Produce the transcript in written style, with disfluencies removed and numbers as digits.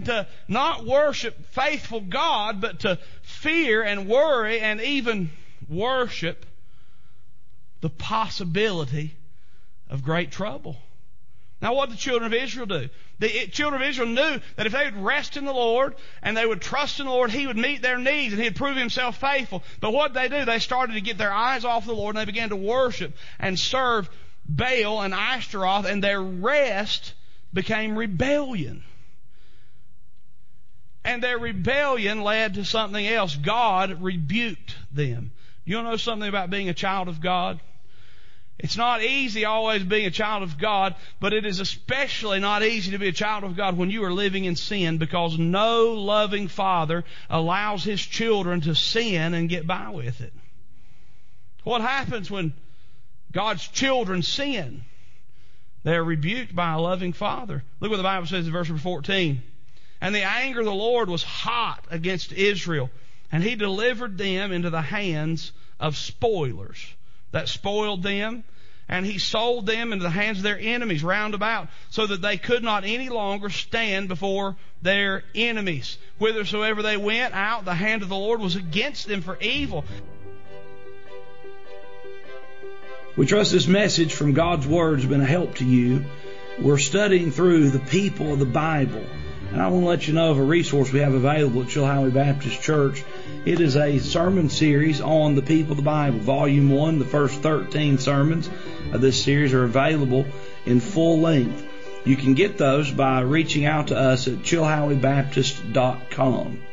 began to not worship faithful God, but to fear and worry and even worship the possibility of great trouble. Now, what did the children of Israel do? The children of Israel knew that if they would rest in the Lord and they would trust in the Lord, He would meet their needs and He'd prove Himself faithful. But what did they do? They started to get their eyes off the Lord and they began to worship and serve Baal and Ashtaroth, and their rest became rebellion. And their rebellion led to something else. God rebuked them. You want to know something about being a child of God? It's not easy always being a child of God, but it is especially not easy to be a child of God when you are living in sin, because no loving father allows his children to sin and get by with it. What happens when God's children sin? They are rebuked by a loving father. Look what the Bible says in verse 14. And the anger of the Lord was hot against Israel, and He delivered them into the hands of spoilers that spoiled them, and He sold them into the hands of their enemies round about, so that they could not any longer stand before their enemies. Whithersoever they went out, the hand of the Lord was against them for evil. We trust this message from God's Word has been a help to you. We're studying through the people of the Bible, and I want to let you know of a resource we have available at Chilhowee Baptist Church. It is a sermon series on the people of the Bible. Volume 1, the first 13 sermons of this series are available in full length. You can get those by reaching out to us at chilhoweebaptist.com.